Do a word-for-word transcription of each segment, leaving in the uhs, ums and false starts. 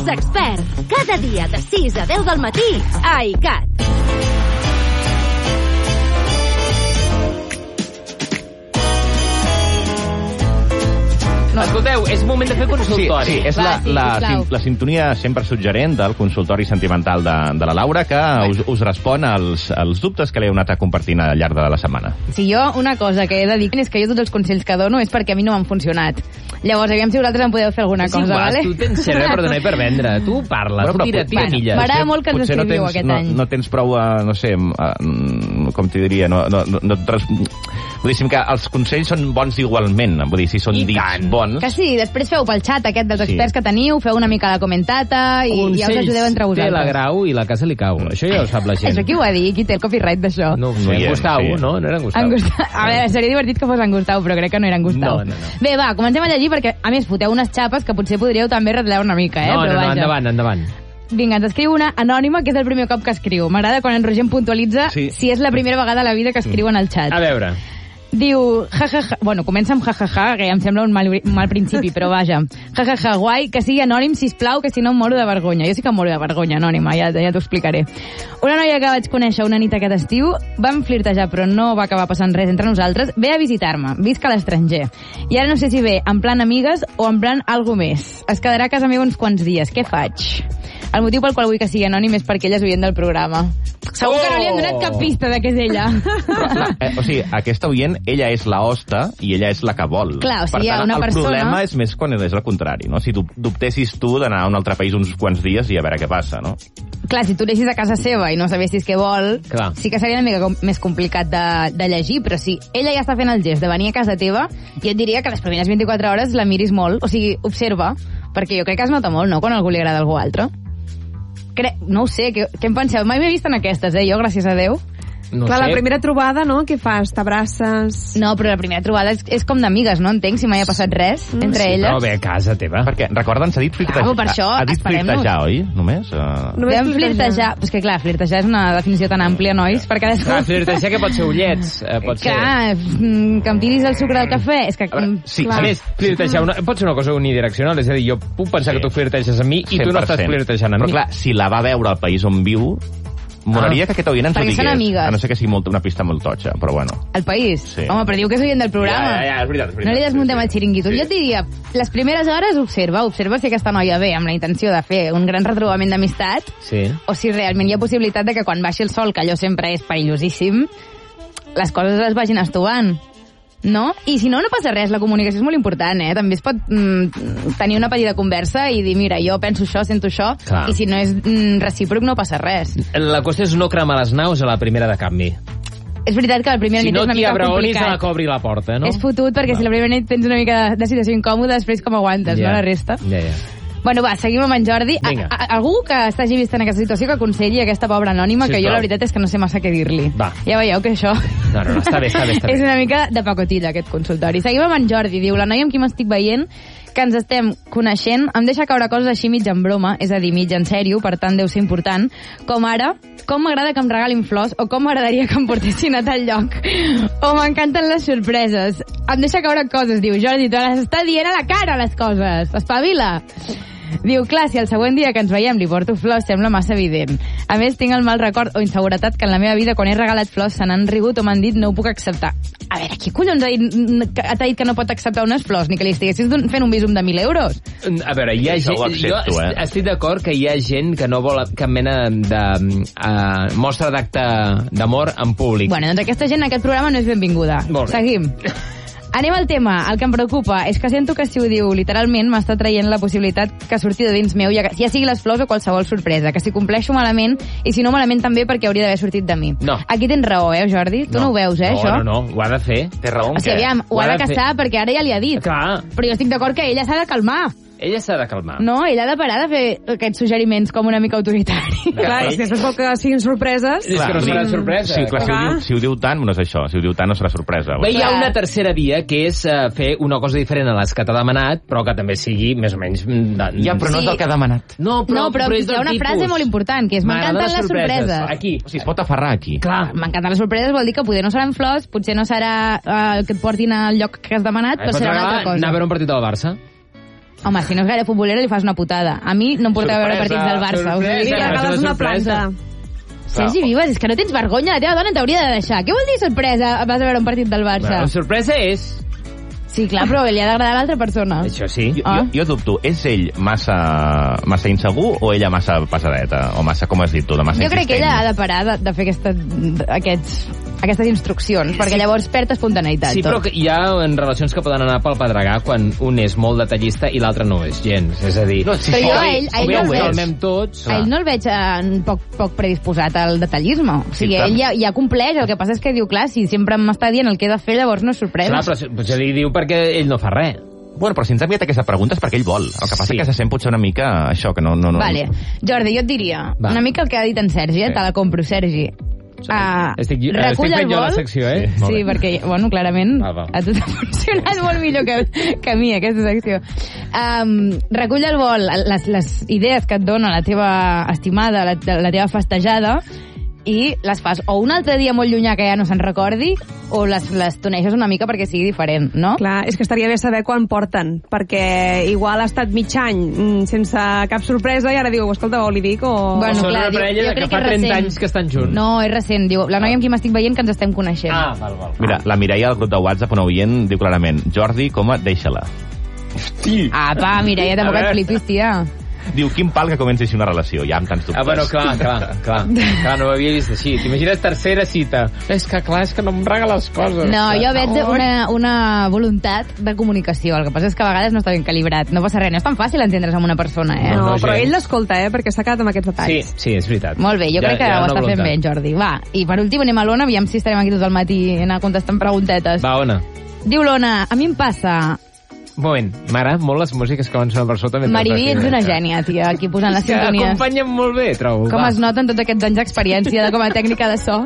Els experts, cada dia de sis a deu del matí a I C A T. No. Escolteu, és moment de fer consultori. Sí, sí és Va, la, sí, la, sisplau. la sintonia sempre suggerent del consultori sentimental de, de la Laura, que us, us respon als, als dubtes que li heu anat compartint al llarg de la setmana. Si jo, una cosa que he de dir és que jo tots els consells que dono és perquè a mi no m'han funcionat. Llavors, aviam si vosaltres em podeu fer alguna És cosa, igual, vale? tu tens servei per donar i per vendre. Tu parla, Bueno, tu però tira, pot- tira bueno, milles. m'agrada molt que ens Potser no escriviu tens, aquest no, any. no tens prou, uh, no sé, uh, com t'hi diria, no, no, no, no et res... Vull dir, que els consells són bons igualment, vull dir, si són I dits tant. bons... Que sí, després feu pel xat aquest dels Sí. experts que teniu, feu una mica la comentata i ja us ajudeu entre té la vosaltres. grau i la casa li cau. Això ja ho sap la gent. Això qui ho va dir? Qui té el copyright d'això? No ho sé, No hi en és, Gustau, sí. no? No era en Gustau. En Gustau. A veure, seria divertit que fos en Gustau, però crec que no era en Gustau. No, no, no. Bé, va, comencem a llegir perquè, a més, foteu unes xapes que potser podríeu també retallar una mica, eh? No, però no, no, vaja. endavant, endavant. Vinga, ens escriu una anònima, que és el primer cop que escriu. M'agrada quan en Roger em puntualitza Sí. si és la primera vegada a la vida que escriu en el xat. A veure. Diu, jajaja, bueno, comença amb jajaja, que ja em sembla un mal, un mal principi, però vaja. Jajaja, guai, que sigui anònim, sisplau, que si no em moro de vergonya. Jo sí que em moro de vergonya, anònima, ja, ja t'ho explicaré. Una noia que vaig conèixer una nit aquest estiu, vam flirtejar, però no va acabar passant res entre nosaltres, ve a visitar-me, visc a l'estranger. I ara no sé si ve en plan amigues o en plan algo més. Es quedarà a casa meva uns quants dies, què faig? El motiu pel qual vull que sigui anònim és perquè ella és oient del programa. Segur que no li hem donat cap pista de què és ella. Però, la, eh, o sigui, aquesta oient, ella és la hosta i ella és la que vol. Clar, o sigui, per hi ha tant, una el persona- problema és més quan és el contrari, no? Si tu dubtessis tu d'anar a un altre país uns quants dies i a veure què passa, no? Clar, si tu anessis a casa seva i no sabessis què vol, Clar. sí que seria una mica com, més complicat de, de llegir, però si ella ja està fent el gest de venir a casa teva, jo et diria que les primeres vint-i-quatre hores la miris molt, o sigui, observa, perquè jo crec que es nota molt, no?, quan a algú li agrada algú altre. Cre no ho sé, què, què em penseu? Mai m'he vist en aquestes, eh, jo, gràcies a Déu. No Clar, sé. la primera trobada, no? Què fas? T'abraces? No, però la primera trobada és, és com d'amigues, no entenc si mai ha passat res mm, entre Sí, elles. però ve a casa teva. Perquè, recorda'ns, s'ha dit flirtejar. Clar, per això, ha dit esperem-nos. flirtejar, oi? Només? Uh... Només Vam flirtejar. flirtejar. Pues que clar, flirtejar és una definició tan àmplia, nois, per cadascú. Clar, flirtejar que pot ser ullets. Eh, pot ser... Clar, mm, que em tiris el sucre del cafè, és que... A veure, mm, sí, clar. A més, flirtejar una, pot ser una cosa unidireccional, és a dir, jo puc pensar Sí. que tu flirteges a mi i tu no estàs cent per cent. flirtejant a mi. Però clar, si la va veure al país on viu, molaria Ah. que aquest oient ens ho Perquè digués. són amigues. A no ser que sigui molt, una pista molt totxa, però bueno. El país? Sí. Home, però diu que és oient del programa. Ja, ja, ja, és veritat, és veritat. No li desmuntem Sí, sí. el xiringuito. Sí. Jo et diria, les primeres hores observa, observa si aquesta noia ve amb la intenció de fer un gran retrobament d'amistat Sí. o si realment hi ha possibilitat de que quan baixi el sol, que allò sempre és perillosíssim, les coses les vagin estovant. No? I si no, no passa res, la comunicació és molt important, eh? També es pot mm, tenir una petita conversa i dir, mira, jo penso això, sento això, Clar. i si no és mm, recíproc no passa res. La qüestió és no cremar les naus a la primera de canvi. És veritat que la primera Si nit no és una t'hi mica abraonis, complicat. se la cobri la porta, no? És fotut perquè si la primera nit tens una mica de, de situació incòmoda, després com aguantes, Ja. no, la resta? Ja, ja. Bueno, va, seguim amb en Jordi. A, Vinga. a, algú que s'hagi vist en aquesta situació que aconselli aquesta pobra anònima, que jo Sisplau. la veritat és que no sé massa què dir-li. Va. Ja veieu que això... No, no, no, està bé, està bé, està bé. és una mica de pacotilla, aquest consultori. Seguim amb en Jordi. Diu, la noia amb qui m'estic veient, que ens estem coneixent, em deixa caure coses així mig en broma, és a dir, mig en sèrio, per tant deu ser important, com ara, com m'agrada que em regalin flors, o com m'agradaria que em portessin a tal lloc, o m'encanten les sorpreses. Em deixa caure coses, diu, Jordi, tu les està dient a la cara, les coses. Espavila. Diu, clar, si el següent dia que ens veiem li porto flors sembla massa evident. A més, tinc el mal record o inseguretat que en la meva vida, quan he regalat flors, se n'han rigut o m'han dit no ho puc acceptar. A veure, qui collons ha dit, t'ha dit que no pot acceptar unes flors? Ni que li estiguessis fent un visum de mil euros? A veure, hi ha Això gent... ho accepto, jo eh? estic d'acord que hi ha gent que no vol cap mena de uh, mostra d'acte d'amor en públic. Bueno, doncs aquesta gent en aquest programa no és benvinguda. Molt bé. Seguim. Anem al tema. El que em preocupa és que sento que si ho diu literalment m'està traient la possibilitat que surti de dins meu, ja, ja sigui les flors o qualsevol sorpresa, que si compleixo malament i si no malament també perquè hauria d'haver sortit de mi. No. Aquí tens raó, eh, Jordi? Tu no, ho veus, eh, no, això? No, no, ho ha de fer. Té raó en O sigui, què? aviam, ho, Ho ha ha de de fer. caçar perquè ara ja li ha dit. Clar, Però jo estic d'acord que ella s'ha de calmar. ella s'ha de calmar. No, ella ha de parar de fer aquests suggeriments com una mica autoritari. Clar, i si després vol que siguin sorpreses... És que no serà sorpresa. Sí, clar, si ho, Clar. diu, si ho diu tant, no és això. Si ho diu tant, no serà sorpresa. Bé, hi ha Clar. una tercera via, que és uh, fer una cosa diferent a les que t'ha demanat, però que també sigui més o menys... De... Ja, però no és Sí. el que ha demanat. No, No, però, és hi ha del una tipus. frase molt important, que és M'agraden m'encanten les sorpreses. Aquí. O sigui, es pot aferrar aquí. Clar. M'encanten les sorpreses vol dir que potser no seran flors, potser no serà eh, que et portin al lloc que has demanat, però Pots serà una regalar altra cosa. anar a veure un partit del Barça. Home, si no és gaire futbolera, li fas una putada. A mi no em porta a veure Sorpresa, partits del Barça. sorpresa. Us ho I dic. Ja, regales és una una sorpresa. planta. Sergi Vives, és que no tens vergonya, la teva dona t'hauria de deixar. Què vol dir sorpresa? Vas a veure un partit del Barça? La sorpresa és... Sí, clar, però li ha d'agradar a l'altra persona. Això sí. Jo, Ah. jo, jo dubto, és ell massa, massa insegur o ella massa passadeta? O massa, com has dit tu, de massa Jo crec que insistent? ella ha de parar de, de fer aquesta, aquests, aquestes instruccions, perquè llavors perd espontaneïtat. Sí, tot. però que hi ha en relacions que poden anar pel pedregar quan un és molt detallista i l'altre no és gens. És a dir... No, sí, Però sí, jo sí, a ell- a ell ho no el veig. calmem tots. A ell no el veig eh, poc, poc predisposat al detallisme. O sigui, Sí, ell ja, ja compleix, el que passa és que diu, clar, si sempre m'està dient el que he de fer, llavors no és sorpresa. Clar, però potser li diu perquè ell no fa res. Bueno, però si ens ha enviat aquesta pregunta és perquè ell vol. El que passa Sí. sí. que se sent potser una mica això, que no... no, no Vale. Jordi, jo et diria, Va. una mica el que ha dit en Sergi, eh? Sí. Te la compro, Sergi. Uh, Estic, estic fent jo la secció, eh? Sí. Sí, perquè, bueno, clarament Va, va. a tu t'ha funcionat molt millor que, que a mi, aquesta secció. Um, recull al vol les, les idees que et dona la teva estimada, la, la teva festejada, i les fas o un altre dia molt llunyà que ja no se'n recordi, o les, les toneixes una mica perquè sigui diferent, no? Clar, és que estaria bé saber quan porten, perquè igual ha estat mig any mm, sense cap sorpresa i ara diu, escolta, o li dic o... Bueno, O són clar, una diu- parella jo de que crec fa que és trenta recent. anys que estan junts. No, és recent. Diu, la noia amb qui m'estic veient que ens estem coneixent. Ah, val, val. Mira, la Mireia del grup de WhatsApp, un oient, diu clarament, Jordi, com a, deixa-la. Apa, Mireia, tampoc A et veure. flipis, tia. Diu, quin pal que comenci així una relació, ja amb tants dubtes. Ah, bueno, clar, clar, clar. Clar, no ho havia vist així. T'imagines tercera cita. És que, clar, és que no em braga les coses. No, jo veig una, una voluntat de comunicació. El que passa és que a vegades no està ben calibrat. No passa res, no és tan fàcil entendre's amb una persona, eh? No, no, però gens. ell l'escolta, eh, perquè s'ha quedat amb aquests Sí, detalls. sí, és veritat. Molt bé, jo Ja- crec que ja ho una està fent voluntat. bé, Jordi. Va, i per últim anem a l'Ona, aviam si estarem aquí tot el matí anar contestant preguntetes. Va, Ona. Diu l'Ona, a mi em passa... Un moment, m'agraden molt les músiques que van sonar per sota. mentre Mariví, fas ets una feina. gènia, tia, aquí posant les Que sintonies. acompanyen molt bé, trobo. Com Va. es noten tots aquests anys d'experiència de com a tècnica de so.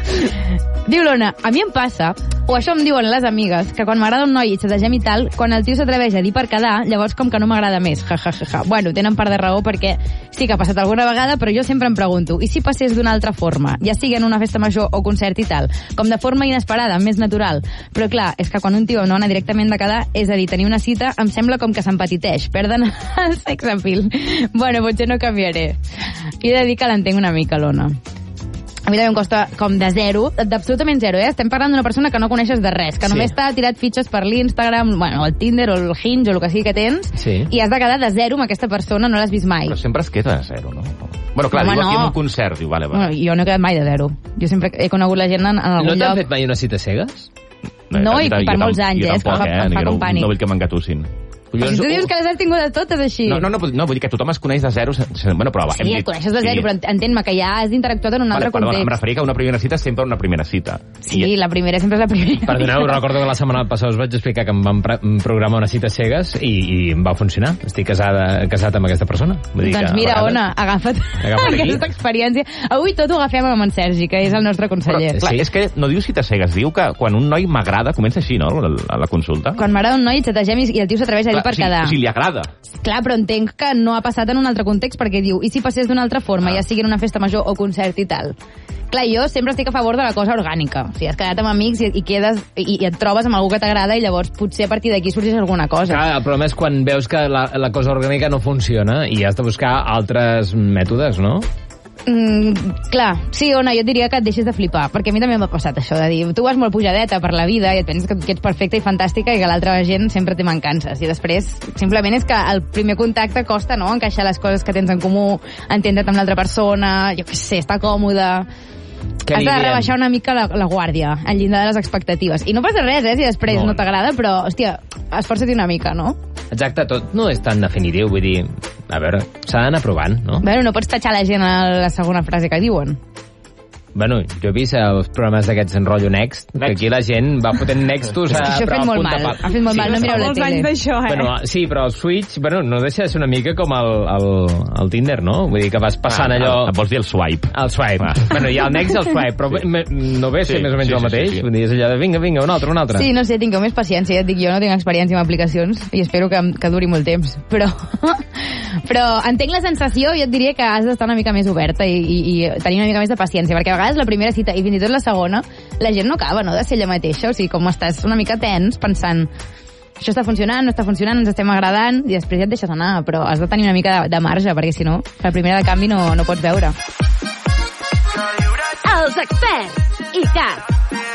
Diu l'Ona, a mi em passa, o això em diuen les amigues, que quan m'agrada un noi i xategem i tal, quan el tio s'atreveix a dir per quedar, llavors com que no m'agrada més. Ja, ja, ja, ja. Bueno, tenen part de raó perquè sí que ha passat alguna vegada, però jo sempre em pregunto, i si passés d'una altra forma, ja sigui en una festa major o concert i tal, com de forma inesperada, més natural. Però clar, és que quan un tio no ana directament de quedar, és a dir, tenir una cita, em sembla com que s'empetiteix, perden el sex appeal. Bueno, potser no canviaré. I he de dir que l'entenc una mica, l'Ona. A mi també em costa com de zero, d'absolutament zero, eh? Estem parlant d'una persona que no coneixes de res, que Sí. només t'ha tirat fitxes per l'Instagram, bueno, el Tinder o el Hinge o el que sigui que tens, Sí. i has de quedar de zero amb aquesta persona, no l'has vist mai. Però sempre es queda a zero, no? Bueno, clar, Home, diu aquí no. en un concert, diu, vale, vale. Bueno, jo no he quedat mai de zero. Jo sempre he conegut la gent en, en algun No t'han lloc. fet mai una cita cegues? No, i jo per tam- molts anys, jo eh, és que tampoc, em fa- em fa jo com no, pànic. no vull que m'engatussin. Però si tu dius que les has tingudes totes així. No, no, no, no, vull dir que tothom es coneix de zero. se- se- Bueno, però hem Sí, dit- et coneixes de zero, sí. però entén-me que ja has interactuat en un Vale, altre perdó, em context. referia que una primera cita és sempre una primera cita. Sí, I, la primera sempre és la primera. Perdoneu, recordo que la setmana passada us vaig explicar que em van pre- programar una cita cegues i, i em va funcionar. Estic casada, casat amb aquesta persona. Vull dir Doncs que a mira, vegades- Ona, agafa't, Agafa't aquí. aquesta experiència. Avui tot ho agafem amb en Sergi, que és el nostre però, conseller. clar, Sí. és que no diu cites cegues, diu que quan un noi m'agrada, comença així, no?, la, la, la consulta. Quan m'agrada un noi, xategem i i el tio s'atreveix a dir Clar, per o sigui, quedar. O sigui, li agrada. Clar, però entenc que no ha passat en un altre context, perquè diu, i si passés d'una altra forma, Ah. ja sigui en una festa major o concert i tal. Clar, jo sempre estic a favor de la cosa orgànica. O sigui, has quedat amb amics i, i quedes i, i et trobes amb algú que t'agrada i llavors potser a partir d'aquí sorgeix alguna cosa. Clar, el problema és quan veus que la, la cosa orgànica no funciona i has de buscar altres mètodes, no? Mm, clar, sí, Ona, jo et diria que et deixis de flipar, perquè a mi també m'ha passat això, de dir, tu vas molt pujadeta per la vida i et penses que, que ets perfecta i fantàstica i que l'altra gent sempre té mancances, i després simplement és que el primer contacte costa, no?, encaixar les coses que tens en comú, entendre't amb l'altra persona, jo què sé, estar còmode... Què Has li de diem? rebaixar una mica la, la guàrdia, al llindar de les expectatives. I no passa res, eh, si després No. no, t'agrada, però, hòstia, esforça't una mica, no? Exacte, tot no és tan definitiu, vull dir, a veure, s'ha d'anar provant, no? Bueno, no pots tatxar la gent a la segona frase que diuen. Bueno, jo he vist els programes d'aquests en rotllo Next, que aquí la gent va fotent Nextos a... Això ha però fet a molt punt de mal, pal. ha fet molt mal, no Fa mireu la molts anys tele. d'això, eh? Bueno, sí, però el Switch, bueno, no deixa de ser una mica com el, el, el Tinder, no? Vull dir que vas passant Ah, allò... Et vols dir el swipe. El swipe. Ah. Bueno, hi ha el Next i el swipe, però Sí. me- no ve a ser Sí, més o menys sí, el sí, mateix? sí, sí. Vull dir, és allò de vinga, vinga, un altre, un altre. Sí, no sé, tingueu més paciència, ja et dic, jo no tinc experiència amb aplicacions i espero que, que duri molt temps, però però entenc la sensació i jo et diria que has d'estar una mica més oberta i, i, i tenir una mica més de paciència, perquè a vegades la primera cita i fins i tot la segona, la gent no acaba, no?, de ser ella mateixa, o sigui, com estàs una mica tens pensant això està funcionant, no està funcionant, ens estem agradant, i després ja et deixes anar, però has de tenir una mica de, de marge, perquè si no, la primera de canvi no, no pots veure. Els experts. I Cat.